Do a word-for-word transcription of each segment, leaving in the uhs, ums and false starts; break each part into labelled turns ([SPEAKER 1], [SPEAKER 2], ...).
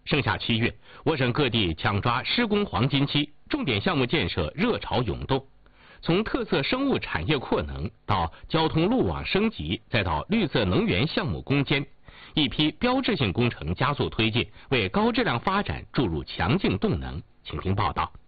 [SPEAKER 1] 盛夏七月，我省各地抢抓施工黄金期，重点项目建设热潮涌动。从特色生物产业扩能到交通路网升级，再到绿色能源项目攻坚，一批标志性工程加速推进，为高质量发展注入强劲动能。请听报道。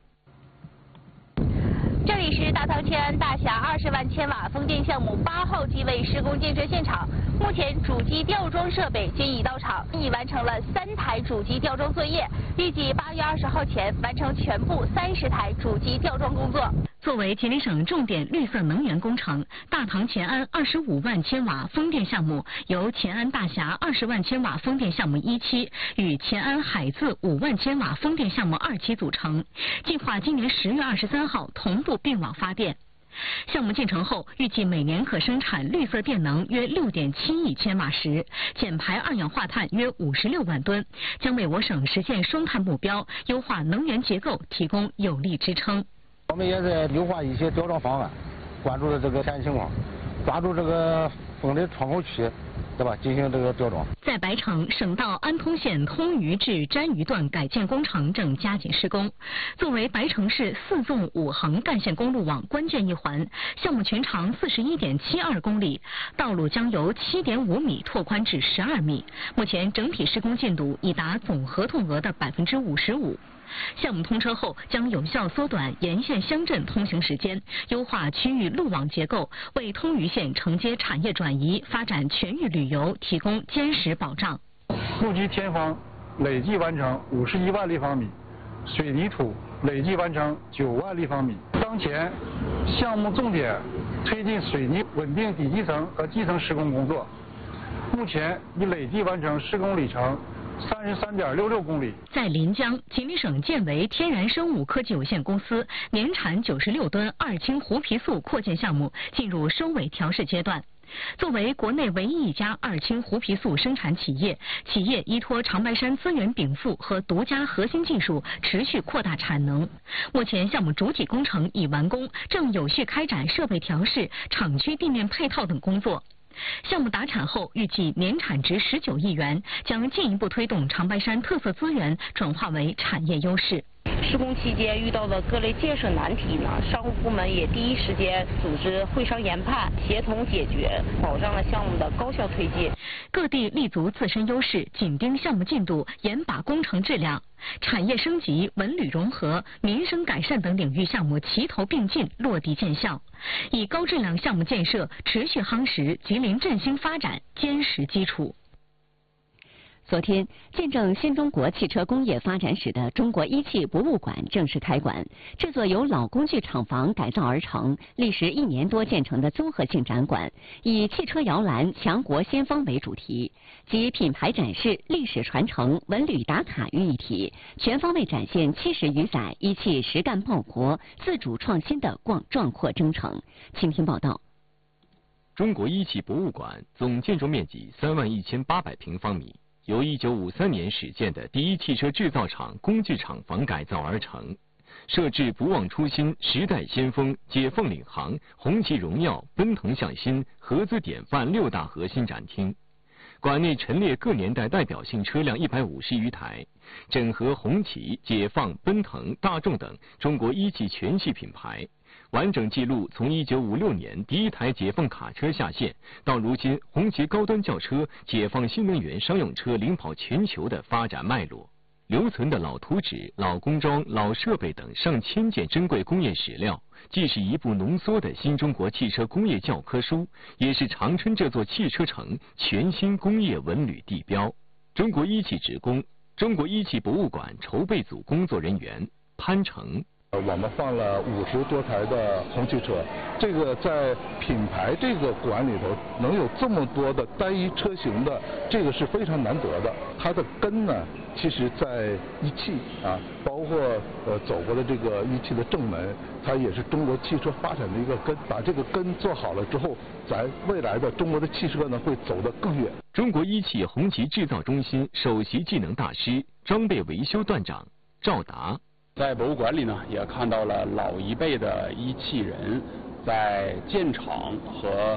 [SPEAKER 2] 这里是大唐千安大峡二十万千瓦风电项目八号机位施工建设现场，目前主机吊装设备均已到场，已完成了三台主机吊装作业，预计八月二十号前完成全部三十台主机吊装工作。
[SPEAKER 3] 作为吉林省重点绿色能源工程，大唐乾安二十五万千瓦风电项目由乾安大峡二十万千瓦风电项目一期与乾安海自五万千瓦风电项目二期组成，计划今年十月二十三号同步并网发电。项目建成后，预计每年可生产绿色电能约六点七亿千瓦时，减排二氧化碳约五十六万吨，将为我省实现双碳目标、优化能源结构提供有力支撑。
[SPEAKER 4] 我们也在优化一些吊装方案，关注了这个天气情况，抓住这个风的窗口期，对吧？进行这个吊装。
[SPEAKER 3] 在白城，省道安通县通榆至沾榆段改建工程正加紧施工。作为白城市四纵五横干线公路网关键一环，项目全长四十一点七二公里，道路将由七点五米拓宽至十二米。目前整体施工进度已达总合同额的百分之五十五。项目通车后，将有效缩短沿线乡镇通行时间，优化区域路网结构，为通榆县承接产业转移、发展全域旅游提供坚实保障。
[SPEAKER 5] 路基填方累计完成五十一万立方米，水泥土累计完成九万立方米。当前，项目重点推进水泥稳定底基层和基层施工工作，目前已累计完成施工里程三十三点六六公里。
[SPEAKER 3] 在临江，吉林省健维天然生物科技有限公司年产九十六吨二氢胡皮素扩建项目进入收尾调试阶段。作为国内唯一一家二氢胡皮素生产企业，企业依托长白山资源禀赋和独家核心技术，持续扩大产能。目前项目主体工程已完工，正有序开展设备调试、厂区地面配套等工作。项目达产后，预计年产值十九亿元，将进一步推动长白山特色资源转化为产业优势。
[SPEAKER 6] 施工期间遇到的各类建设难题呢，商务部门也第一时间组织会商研判，协同解决，保障了项目的高效推进。
[SPEAKER 3] 各地立足自身优势，紧盯项目进度，严把工程质量。产业升级、文旅融合、民生改善等领域项目齐头并进，落地见效，以高质量项目建设持续夯实吉林振兴发展坚实基础。
[SPEAKER 7] 昨天，见证新中国汽车工业发展史的中国一汽博物馆正式开馆。这座由老工具厂房改造而成、历时一年多建成的综合性展馆，以汽车摇篮强国先锋为主题，集品牌展示、历史传承、文旅打卡于一体，全方位展现七十余载一汽实干报国、自主创新的广壮阔征程。请听报道。
[SPEAKER 8] 中国一汽博物馆总建筑面积三万一千八百平方米。由一九五三年始建的第一汽车制造厂工具厂房改造而成，设置不忘初心、时代先锋、解放领航、红旗荣耀、奔腾向新、合资典范六大核心展厅。馆内陈列各年代代表性车辆一百五十余台，整合红旗、解放、奔腾、大众等中国一汽全系品牌。完整记录从一九五六年第一台解放卡车下线，到如今红旗高端轿车、解放新能源商用车领跑全球的发展脉络。留存的老图纸、老工装、老设备等上千件珍贵工业史料，既是一部浓缩的新中国汽车工业教科书，也是长春这座汽车城全新工业文旅地标。中国一汽职工，中国一汽博物馆筹备组工作人员潘成。
[SPEAKER 9] 呃，我们放了五十多台的红旗车，这个在品牌这个馆里头能有这么多的单一车型的，这个是非常难得的。它的根呢，其实在一汽啊，包括呃走过的这个一汽的正门，它也是中国汽车发展的一个根。把这个根做好了之后，咱未来的中国的汽车呢会走得更远。
[SPEAKER 8] 中国一汽红旗制造中心首席技能大师、装备维修段长赵达。
[SPEAKER 10] 在博物馆里呢，也看到了老一辈的一汽人在建厂和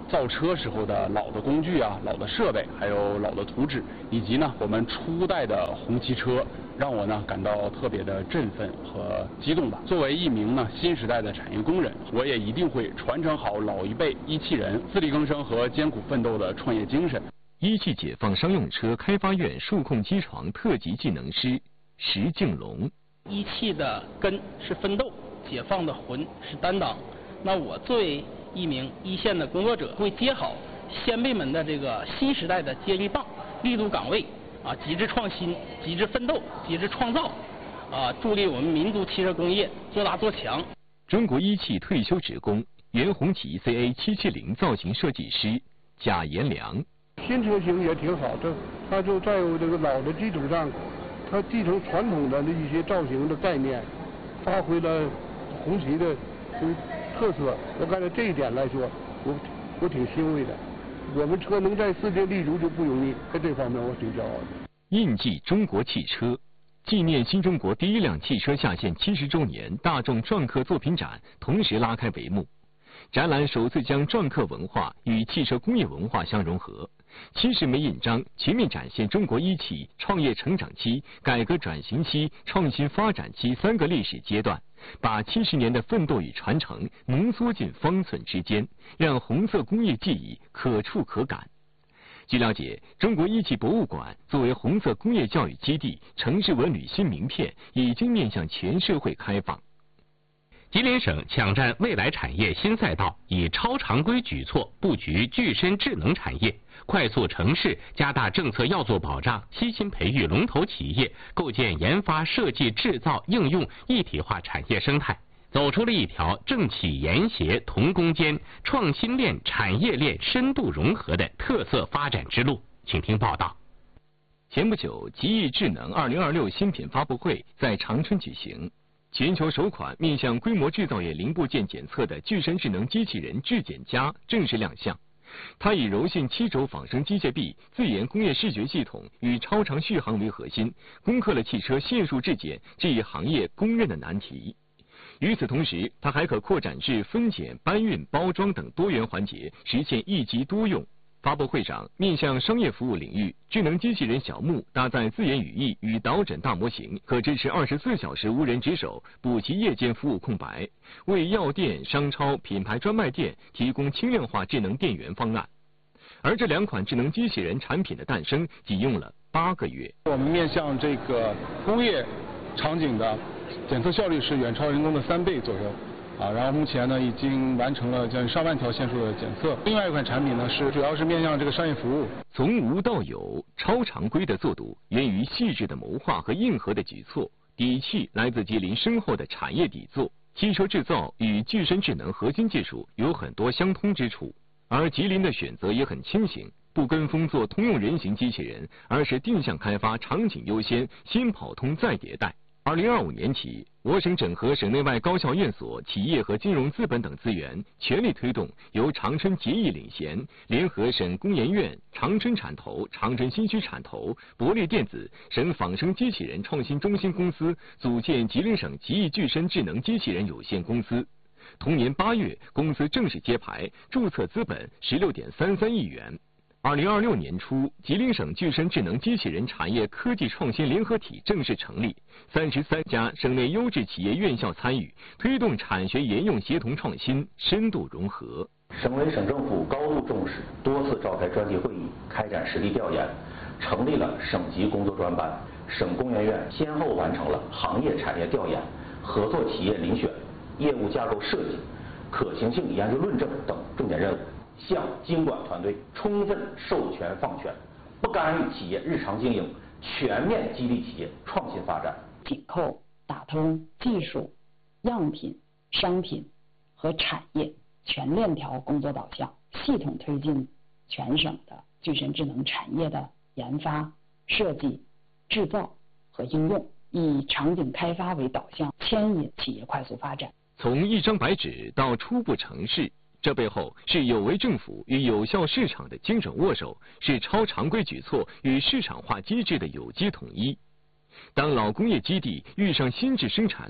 [SPEAKER 10] 造车时候的老的工具啊、老的设备，还有老的图纸，以及呢我们初代的红旗车，让我呢感到特别的振奋和激动吧。作为一名呢新时代的产业工人，我也一定会传承好老一辈一汽人自力更生和艰苦奋斗的创业精神。
[SPEAKER 8] 一汽解放商用车开发院数控机床特级技能师石敬龙。
[SPEAKER 11] 一汽的根是奋斗，解放的魂是担当。那我作为一名一线的工作者，会接好先辈们的这个新时代的接力棒，力度岗位啊，极致创新，极致奋斗，极致创造啊，助力我们民族汽车工业做大做强。
[SPEAKER 8] 中国一汽退休职工原红旗 C A 七七零造型设计师贾延良。
[SPEAKER 12] 新车型也挺好，这它就在这个老的基础上，它继承传统的一些造型的概念，发挥了红旗的特色。我感觉这一点来说，我我挺欣慰的。我们车能在世界立足就不容易，在这方面我挺骄傲的。
[SPEAKER 8] 印记中国汽车，纪念新中国第一辆汽车下线七十周年大众篆刻作品展同时拉开帷幕。展览首次将篆刻文化与汽车工业文化相融合，七十枚印章全面展现中国一汽创业成长期、改革转型期、创新发展期三个历史阶段，把七十年的奋斗与传承浓缩进方寸之间，让红色工业记忆可触可感。据了解，中国一汽博物馆作为红色工业教育基地、城市文旅新名片，已经面向全社会开放。
[SPEAKER 1] 吉林省抢占未来产业新赛道，以超常规举措布局具身智能产业，快速城市，加大政策要素保障，悉心培育龙头企业，构建研发、设计、制造、应用一体化产业生态，走出了一条政企研协同攻坚、创新链、产业链深度融合的特色发展之路。请听报道。
[SPEAKER 8] 前不久，极易智能二零二六新品发布会在长春举行。全球首款面向规模制造业零部件检测的具身智能机器人智检加正式亮相。它以柔性七轴仿生机械臂、自研工业视觉系统与超长续航为核心，攻克了汽车线束质检这一行业公认的难题。与此同时，它还可扩展至分拣、搬运、包装等多元环节，实现一机多用。发布会上，面向商业服务领域，智能机器人小木搭载自研语义与导诊大模型，可支持二十四小时无人值守，补齐夜间服务空白，为药店、商超、品牌专卖店提供轻量化智能电源方案。而这两款智能机器人产品的诞生仅用了八个月。
[SPEAKER 10] 我们面向这个工业场景的检测效率是远超人工的三倍左右。啊，然后目前呢已经完成了将近上万条线束的检测。另外一款产品呢是主要是面向这个商业服务。
[SPEAKER 8] 从无到有，超常规的做读源于细致的谋划和硬核的举措，底气来自吉林深厚的产业底座。汽车制造与具身智能核心技术有很多相通之处，而吉林的选择也很清醒，不跟风做通用人形机器人，而是定向开发场景优先，先跑通再迭代。二零二五年起，我省整合省内外高校院所、企业和金融资本等资源，全力推动由长春结义领衔，联合省工研院、长春产投、长春新区产投、博力电子、省仿生机器人创新中心公司，组建吉林省极易具身智能机器人有限公司。同年八月，公司正式揭牌，注册资本十六点三三亿元。二零二六年初，吉林省具身智能机器人产业科技创新联合体正式成立，三十三家省内优质企业院校参与，推动产学研用协同创新深度融合。
[SPEAKER 13] 省委省政府高度重视，多次召开专题会议，开展实地调研，成立了省级工作专班。省工研院先后完成了行业产业调研、合作企业遴选、业务架构设计、可行性研究论证等重点任务。向经管团队充分授权放权，不干预企业日常经营，全面激励企业创新发展。
[SPEAKER 14] 紧扣打通技术、样品、商品和产业全链条工作导向，系统推进全省的具身智能产业的研发、设计、制造和应用，以场景开发为导向，牵引企业快速发展。
[SPEAKER 8] 从一张白纸到初步成事，这背后是有为政府与有效市场的精准握手，是超常规举措与市场化机制的有机统一。当老工业基地遇上新质生产力，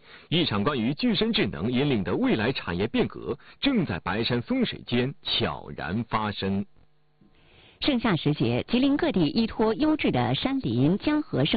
[SPEAKER 8] 一场关于具身智能引领的未来产业变革，正在白山松水间悄然发生。
[SPEAKER 7] 盛夏时节，吉林各地依托优质的山林江河生